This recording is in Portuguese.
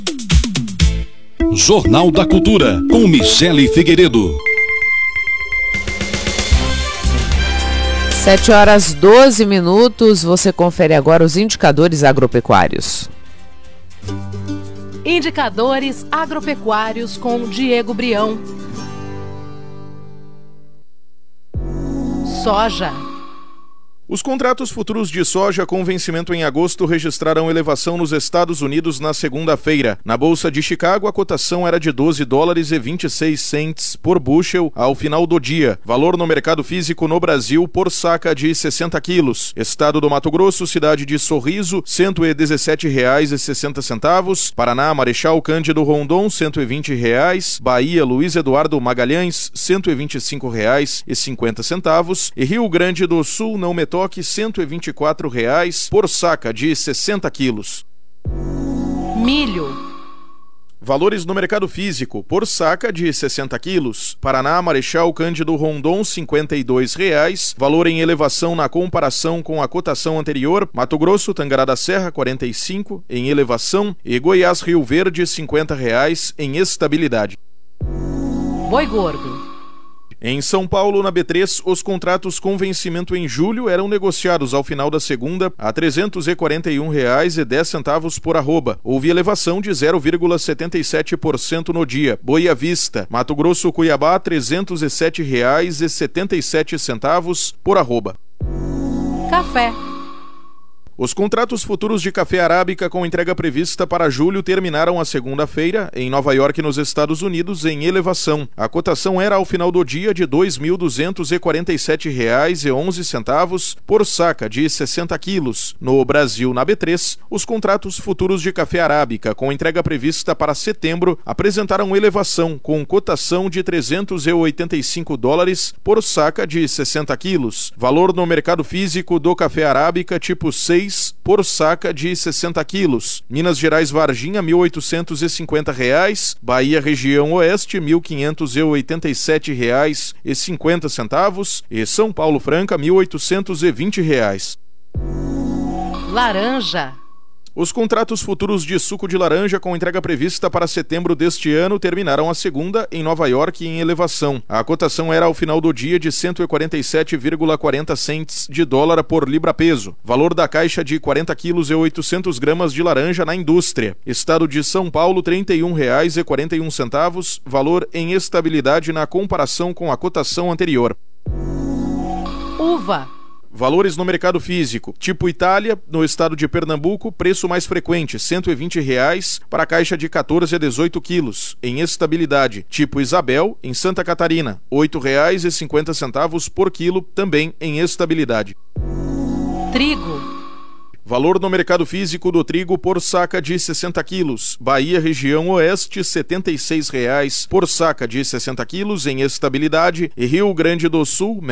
Jornal da Cultura, com Michele Figueiredo. 7h12, você confere agora os indicadores agropecuários. Indicadores agropecuários com Diego Brião. Soja. Os contratos futuros de soja com vencimento em agosto registraram elevação nos Estados Unidos na segunda-feira. Na Bolsa de Chicago, a cotação era de $12,26 por bushel ao final do dia. Valor no mercado físico no Brasil por saca de 60 quilos. Estado do Mato Grosso, cidade de Sorriso, R$ 117,60. Paraná, Marechal Cândido Rondon, R$ 120. Bahia, Luiz Eduardo Magalhães, R$ 125,50. E Rio Grande do Sul, não me toque, R$ 124 por saca de 60 quilos. Milho. Valores no mercado físico, por saca de 60 quilos. Paraná, Marechal Cândido Rondon, R$ 52. Valor em elevação na comparação com a cotação anterior. Mato Grosso, Tangará da Serra, R$ 45 em elevação. E Goiás, Rio Verde, R$ 50 em estabilidade. Boi gordo. Em São Paulo, na B3, os contratos com vencimento em julho eram negociados ao final da segunda a R$ 341,10 por arroba. Houve elevação de 0,77% no dia. Boi à vista, Mato Grosso, Cuiabá, R$ 307,77 por arroba. Café. Os contratos futuros de café arábica com entrega prevista para julho terminaram a segunda-feira, em Nova York, nos Estados Unidos, em elevação. A cotação era, ao final do dia, de R$ 2.247,11 por saca de 60 quilos. No Brasil, na B3, os contratos futuros de café arábica com entrega prevista para setembro apresentaram elevação, com cotação de $385 por saca de 60 quilos. Valor no mercado físico do café arábica tipo 6 por saca de 60 quilos. Minas Gerais, Varginha, R$ 1.850. Bahia, região oeste, R$ 1.587,50. E São Paulo, Franca, R$ 1.820. Laranja. Os contratos futuros de suco de laranja com entrega prevista para setembro deste ano terminaram a segunda em Nova York em elevação. A cotação era ao final do dia de 147,40 cents de dólar por libra-peso. Valor da caixa de 40 quilos e 800 gramas de laranja na indústria. Estado de São Paulo, R$ 31,41. Valor em estabilidade na comparação com a cotação anterior. Uva. Valores no mercado físico. Tipo Itália, no estado de Pernambuco, preço mais frequente, R$ 120 para a caixa de 14 a 18 quilos, em estabilidade. Tipo Isabel, em Santa Catarina, R$ 8,50 por quilo, também em estabilidade. Trigo. Valor no mercado físico do trigo por saca de 60 quilos. Bahia, região oeste, R$ 76 por saca de 60 quilos, em estabilidade. E Rio Grande do Sul,